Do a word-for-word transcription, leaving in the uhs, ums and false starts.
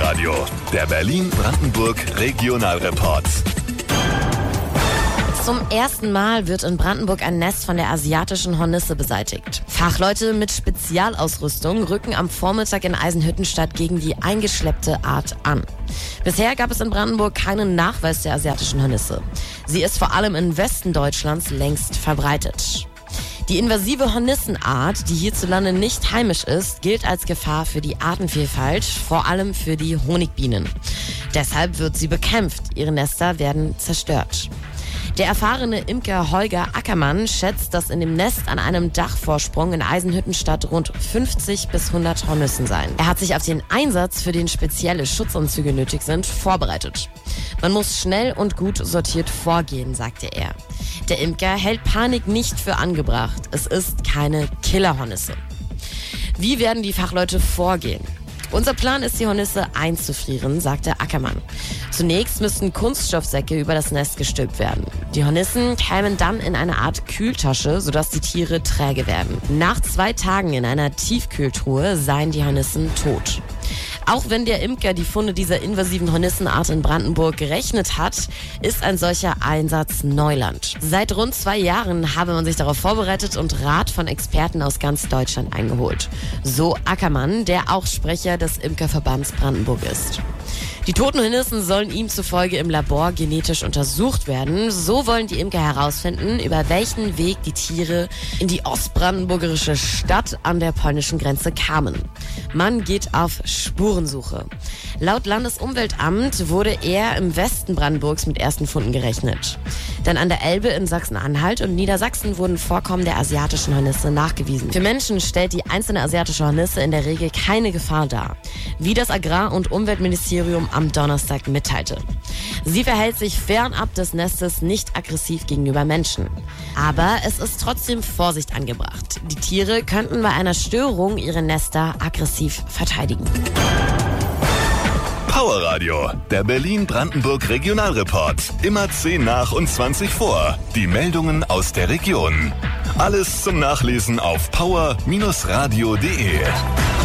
Powerradio, der Berlin-Brandenburg Regionalreport. Zum ersten Mal wird in Brandenburg ein Nest von der asiatischen Hornisse beseitigt. Fachleute mit Spezialausrüstung rücken am Vormittag in Eisenhüttenstadt gegen die eingeschleppte Art an. Bisher gab es in Brandenburg keinen Nachweis der asiatischen Hornisse. Sie ist vor allem im Westen Deutschlands längst verbreitet. Die invasive Hornissenart, die hierzulande nicht heimisch ist, gilt als Gefahr für die Artenvielfalt, vor allem für die Honigbienen. Deshalb wird sie bekämpft. Ihre Nester werden zerstört. Der erfahrene Imker Holger Ackermann schätzt, dass in dem Nest an einem Dachvorsprung in Eisenhüttenstadt rund fünfzig bis hundert Hornissen seien. Er hat sich auf den Einsatz, für den spezielle Schutzanzüge nötig sind, vorbereitet. Man muss schnell und gut sortiert vorgehen, sagte er. Der Imker hält Panik nicht für angebracht. Es ist keine Killerhornisse. Wie werden die Fachleute vorgehen? Unser Plan ist, die Hornisse einzufrieren, sagte Ackermann. Zunächst müssten Kunststoffsäcke über das Nest gestülpt werden. Die Hornissen kämen dann in eine Art Kühltasche, sodass die Tiere träge werden. Nach zwei Tagen in einer Tiefkühltruhe seien die Hornissen tot. Auch wenn der Imker die Funde dieser invasiven Hornissenart in Brandenburg gerechnet hat, ist ein solcher Einsatz Neuland. Seit rund zwei Jahren habe man sich darauf vorbereitet und Rat von Experten aus ganz Deutschland eingeholt. So Ackermann, der auch Sprecher des Imkerverbands Brandenburg ist. Die toten Hornissen sollen ihm zufolge im Labor genetisch untersucht werden. So wollen die Imker herausfinden, über welchen Weg die Tiere in die ostbrandenburgerische Stadt an der polnischen Grenze kamen. Man geht auf Spurensuche. Laut Landesumweltamt wurde eher im Westen Brandenburgs mit ersten Funden gerechnet. Denn an der Elbe in Sachsen-Anhalt und Niedersachsen wurden Vorkommen der asiatischen Hornisse nachgewiesen. Für Menschen stellt die einzelne asiatische Hornisse in der Regel keine Gefahr dar, wie das Agrar- und Umweltministerium am Donnerstag mitteilte. Sie verhält sich fernab des Nestes nicht aggressiv gegenüber Menschen. Aber es ist trotzdem Vorsicht angebracht. Die Tiere könnten bei einer Störung ihre Nester aggressiv verteidigen. Powerradio, der Berlin-Brandenburg Regionalreport. Immer zehn nach und zwanzig vor. Die Meldungen aus der Region. Alles zum Nachlesen auf power Bindestrich radio punkt de.